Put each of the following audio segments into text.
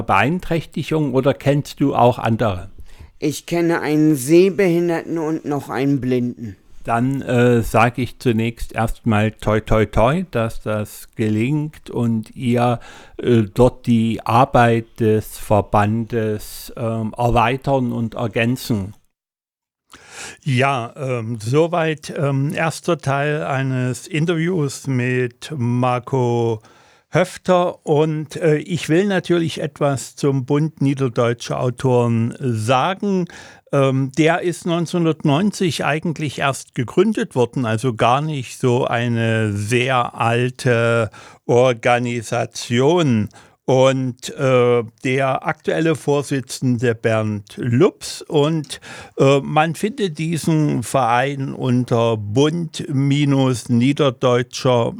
Beeinträchtigung oder kennst du auch andere? Ich kenne einen Sehbehinderten und noch einen Blinden. Dann sage ich zunächst erstmal toi toi toi, dass das gelingt und ihr dort die Arbeit des Verbandes erweitern und ergänzen. Ja, soweit erster Teil eines Interviews mit Marco Höfter und ich will natürlich etwas zum Bund Niederdeutscher Autoren sagen. Der ist 1990 eigentlich erst gegründet worden, also gar nicht so eine sehr alte Organisation. Und der aktuelle Vorsitzende Bernd Lups und man findet diesen Verein unter bund-niederdeutscher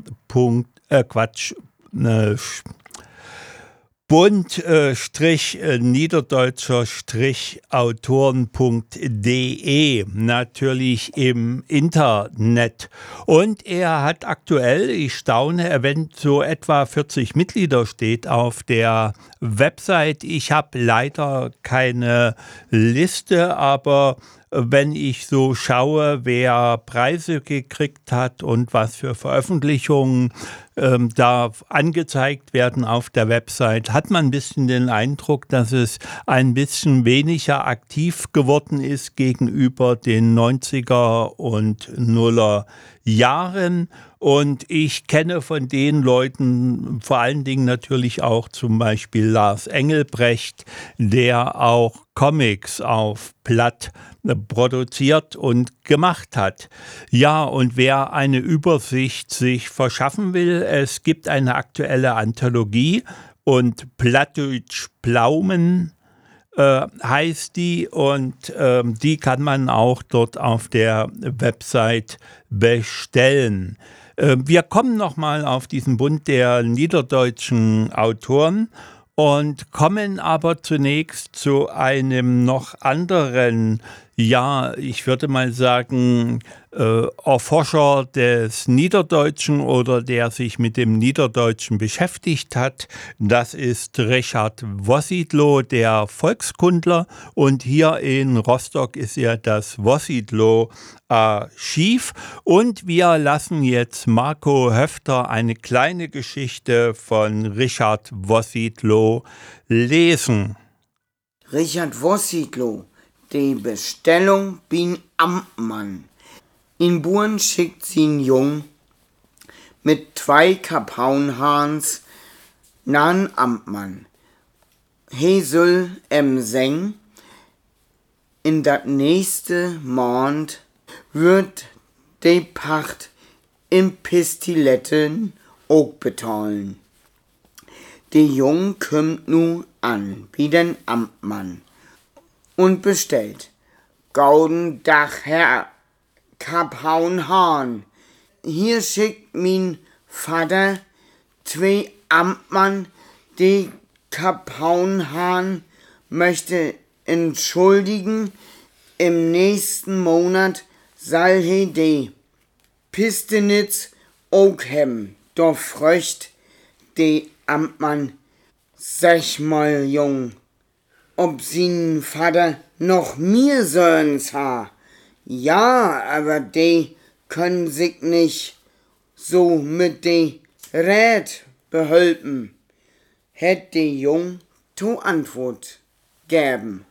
Bund-niederdeutscher-autoren.de, natürlich im Internet. Und er hat aktuell, ich staune, so etwa 40 Mitglieder steht auf der Website. Ich habe leider keine Liste, aber wenn ich so schaue, wer Preise gekriegt hat und was für Veröffentlichungen da angezeigt werden auf der Website, hat man ein bisschen den Eindruck, dass es ein bisschen weniger aktiv geworden ist gegenüber den 90er und 0er Jahren. Und ich kenne von den Leuten vor allen Dingen natürlich auch zum Beispiel Lars Engelbrecht, der auch Comics auf Platt produziert und gemacht hat. Ja, und wer eine Übersicht sich verschaffen will, es gibt eine aktuelle Anthologie und Plattdeutsch Plaumen heißt die und die kann man auch dort auf der Website bestellen. Wir kommen nochmal auf diesen Bund der niederdeutschen Autoren und kommen aber zunächst zu einem noch anderen, ja, ich würde mal sagen, Erforscher des Niederdeutschen oder der sich mit dem Niederdeutschen beschäftigt hat. Das ist Richard Wossidlo, der Volkskundler. Und hier in Rostock ist er das Wossidlo-Archiv. Und wir lassen jetzt Marco Höfter eine kleine Geschichte von Richard Wossidlo lesen. Richard Wossidlo, die Bestellung bin Amtmann. In Buren schickt sie ihn Jung mit 2 Kapauenhahns nahen Amtmann. He soll seng, in dat nächste Mond wird de Pacht in Pistiletten auch bezahlen. Die Jung kümmt nu an, wie den Amtmann, und bestellt. Gauden Dach Herr Kapauenhahn. Hier schickt min Vater 2 Amtmann, die Kapauenhahn möchte entschuldigen. Im nächsten Monat soll he de Pistenitz auch hem. Doch fröcht de Amtmann, sag mal, Jung, ob sin Vater noch mir Söhns ha. Ja, aber die können sich nicht so mit de Rät behelpen. Hätt de Jung to Antwort gäben.